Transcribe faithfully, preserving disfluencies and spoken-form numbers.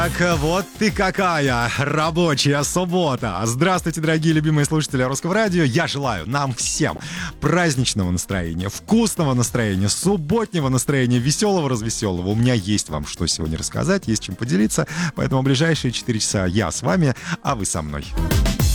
Так, вот ты какая рабочая суббота. Здравствуйте, дорогие любимые слушатели Русского радио. Я желаю нам всем праздничного настроения, вкусного настроения, субботнего настроения, веселого-развеселого. У меня есть вам что сегодня рассказать, есть чем поделиться. Поэтому в ближайшие четыре часа я с вами, а вы со мной.